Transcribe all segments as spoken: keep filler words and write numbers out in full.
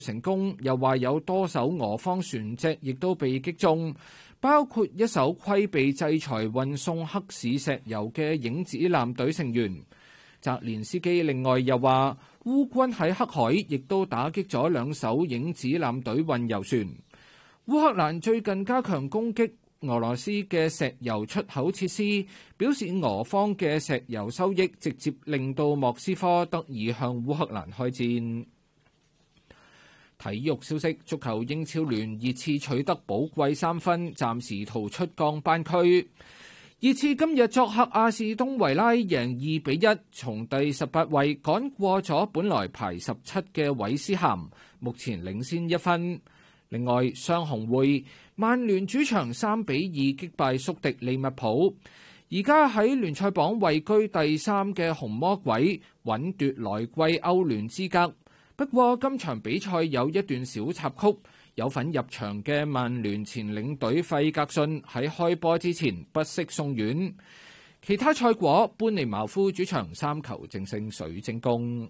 成功，又話有多艘俄方船隻亦都被擊中，包括一艘規避制裁運送黑市石油嘅影子艦隊成員。澤連斯基另外又話，烏軍喺黑海亦都打擊咗兩艘影子艦隊運油船。烏克蘭最近加強攻擊俄羅斯嘅石油出口設施，表示俄方嘅石油收益直接令到莫斯科得以向烏克蘭開戰。體育消息：足球英超聯熱刺取得寶貴三分，暫時逃出降班區。熱刺今日作客阿士東維拉贏二比一，從第十八位趕過咗本來排十七嘅韋斯咸，目前領先一分。另外，雙紅會曼聯主場三比二擊敗宿敵利物浦，而家喺聯賽榜位居第三嘅紅魔鬼穩奪來季歐聯資格。不過今場比賽有一段小插曲，有份入場嘅曼聯前領隊費格遜喺開波之前不適送院。其他賽果，班尼茅夫主場三球淨勝水晶宮。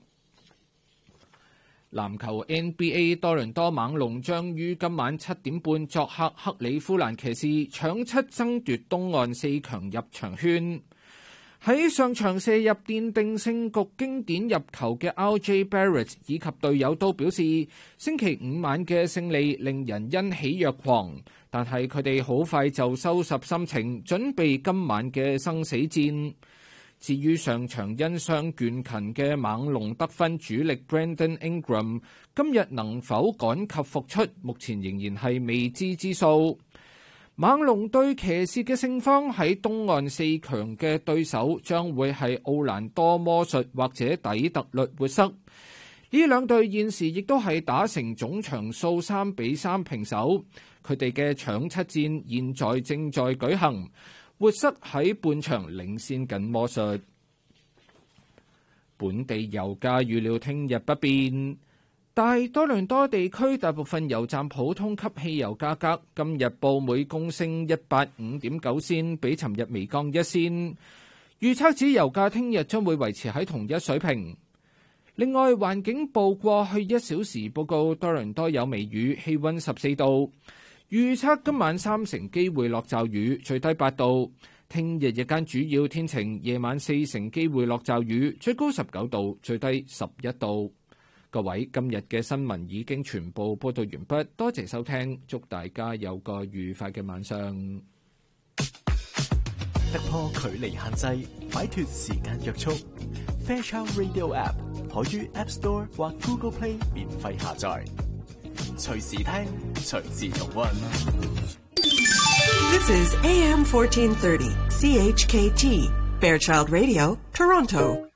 籃球 N B A 多倫多猛龍將於今晚七點半作客克里夫蘭騎士，搶七爭奪東岸四強入場圈。喺上場射入奠定勝局經典入球嘅 R J Barrett 以及隊友都表示，星期五晚嘅勝利令人欣喜若狂，但係佢哋好快就收拾心情，準備今晚嘅生死戰。至於上場因傷倦勤嘅猛龍得分主力 Brandon Ingram 今日能否趕及復出，目前仍然係未知之數。猛龍對騎士嘅勝方喺東岸四強嘅對手將會係奧蘭多魔術或者底特律活塞。呢兩隊現時亦都係打成總場數三比三平手，佢哋嘅搶七戰現在正在舉行。活塞喺半場領先緊魔術。本地油價預料聽日不變。大多倫多地區大部分油站普通級汽油價格今日報每公升一百五點九仙，比尋日微降一仙。預測指油價聽日將會維持喺同一水平。另外，環境部過去一小時報告多倫多有微雨，氣溫十四度。預測今晚三成機會落驟雨，最低八度。聽日日間主要天晴，夜晚四成機會落驟雨，最高十九度，最低十一度。各位，今日嘅新聞已經全部報道完畢，多謝收聽，祝大家有個愉快嘅晚上。 突破距離限制，擺脫時間約束。Fairchild Radio App 可於 App Store 或 Google Play 免費下載，隨時聽，隨時重溫。 This is A M fourteen thirty C H K T Fairchild Radio, Toronto.